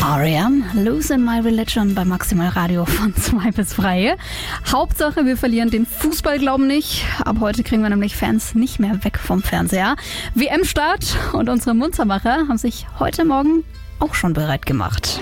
R.E.M. Losing My Religion bei Maximal Radio von 2 bis 3. Hauptsache, wir verlieren den Fußballglauben nicht. Ab heute kriegen wir nämlich Fans nicht mehr weg vom Fernseher. WM-Start und unsere Munzermacher haben sich heute Morgen auch schon bereit gemacht.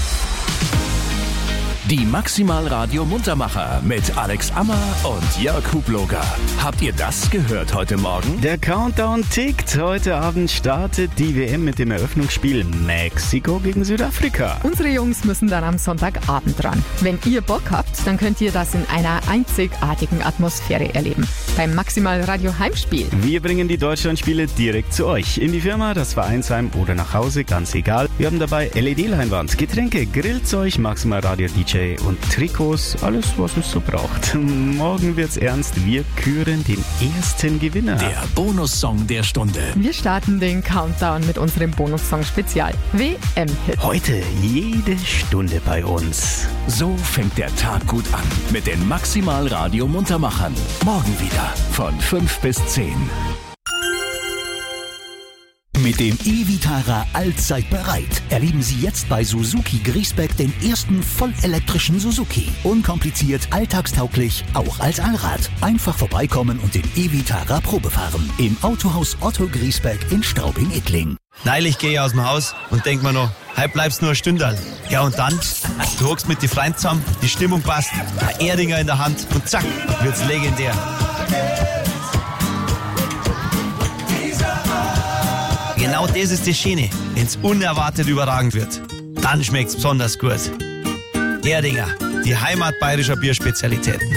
Die Maximal Radio Muntermacher mit Alex Ammer und Jörg Hubloger. Habt ihr das gehört heute Morgen? Der Countdown tickt. Heute Abend startet die WM mit dem Eröffnungsspiel Mexiko gegen Südafrika. Unsere Jungs müssen dann am Sonntagabend ran. Wenn ihr Bock habt, dann könnt ihr das in einer einzigartigen Atmosphäre erleben. Beim Maximal Radio Heimspiel. Wir bringen die Deutschlandspiele direkt zu euch. In die Firma, das Vereinsheim oder nach Hause, ganz egal. Wir haben dabei LED-Leinwand, Getränke, Grillzeug, Maximal Radio DJ und Trikots, alles was es so braucht. Morgen wird's ernst, wir küren den ersten Gewinner. Der Bonussong der Stunde. Wir starten den Countdown mit unserem Bonussong-Spezial. WM-Hit. Heute jede Stunde bei uns. So fängt der Tag gut an mit den Maximal Radio Muntermachern. Morgen wieder von 5 bis 10. Mit dem e-Vitara allzeit bereit. Erleben Sie jetzt bei Suzuki Griesbeck den ersten vollelektrischen Suzuki. Unkompliziert, alltagstauglich, auch als Allrad. Einfach vorbeikommen und den e-Vitara Probe fahren. Im Autohaus Otto Griesbeck in Straubing-Ittling. Neulich gehe ich aus dem Haus und denk mir noch, heute bleibst nur ein Stündal. Ja und dann, du hockst mit die Freunden zusammen, die Stimmung passt, ein Erdinger in der Hand und zack, wird's legendär. Genau das ist das Schöne, wenn's unerwartet überragend wird. Dann schmeckt's besonders gut. Erdinger, die Heimat bayerischer Bierspezialitäten.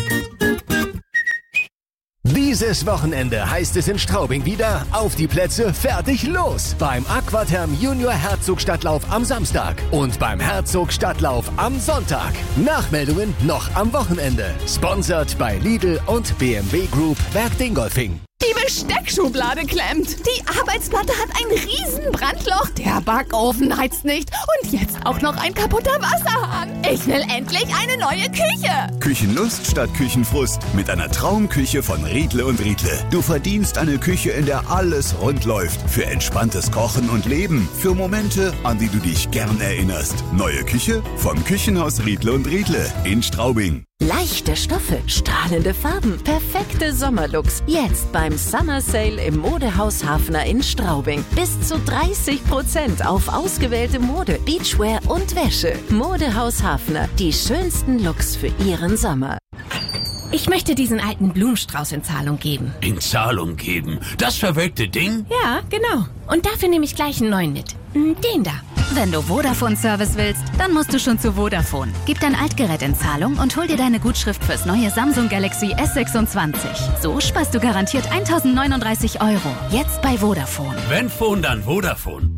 Dieses Wochenende heißt es in Straubing wieder auf die Plätze, fertig, los! Beim Aquatherm Junior Herzogstadtlauf am Samstag und beim Herzogstadtlauf am Sonntag. Nachmeldungen noch am Wochenende. Sponsored bei Lidl und BMW Group Berg Dingolfing. Die Besteckschublade klemmt. Die Arbeitsplatte hat ein Riesenbrandloch. Der Backofen heizt nicht. Und jetzt auch noch ein kaputter Wasserhahn. Ich will endlich eine neue Küche. Küchenlust statt Küchenfrust mit einer Traumküche von Riedle und Riedle. Du verdienst eine Küche, in der alles rund läuft. Für entspanntes Kochen und Leben. Für Momente, an die du dich gern erinnerst. Neue Küche vom Küchenhaus Riedle und Riedle in Straubing. Leichte Stoffe, strahlende Farben, perfekte Sommerlooks. Jetzt beim Summer Sale im Modehaus Hafner in Straubing. Bis zu 30% auf ausgewählte Mode, Beachwear und Wäsche. Modehaus Hafner, die schönsten Looks für Ihren Sommer. Ich möchte diesen alten Blumenstrauß in Zahlung geben. In Zahlung geben? Das verwelkte Ding? Ja, genau. Und dafür nehme ich gleich einen neuen mit. Den da. Wenn du Vodafone-Service willst, dann musst du schon zu Vodafone. Gib dein Altgerät in Zahlung und hol dir deine Gutschrift fürs neue Samsung Galaxy S26. So sparst du garantiert 1.039 €. Jetzt bei Vodafone. Wenn Phone, dann Vodafone.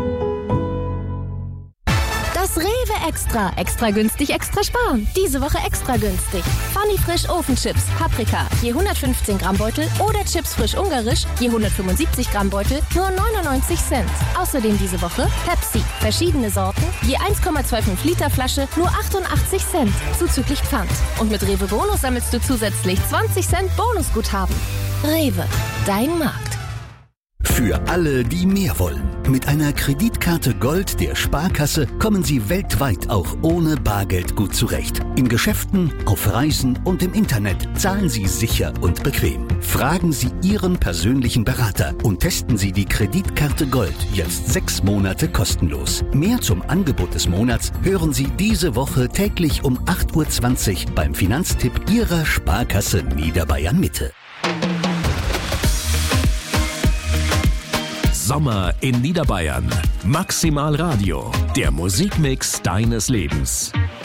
Das Rewe Extra. Extra günstig, extra sparen. Diese Woche extra günstig. Funny Frisch Ofenchips, Paprika, je 115 Gramm Beutel oder Chips frisch ungarisch, je 175 Gramm Beutel, nur 99 Cent. Außerdem diese Woche Pepsi, verschiedene Sorten, je 1,25 Liter Flasche, nur 88 Cent, zuzüglich Pfand. Und mit Rewe Bonus sammelst du zusätzlich 20 Cent Bonusguthaben. Rewe, dein Markt. Für alle, die mehr wollen. Mit einer Kreditkarte Gold der Sparkasse kommen Sie weltweit auch ohne Bargeld gut zurecht. In Geschäften, auf Reisen und im Internet zahlen Sie sicher und bequem. Fragen Sie Ihren persönlichen Berater und testen Sie die Kreditkarte Gold jetzt 6 Monate kostenlos. Mehr zum Angebot des Monats hören Sie diese Woche täglich um 8.20 Uhr beim Finanztipp Ihrer Sparkasse Niederbayern Mitte. Sommer in Niederbayern. Maximal Radio, der Musikmix deines Lebens.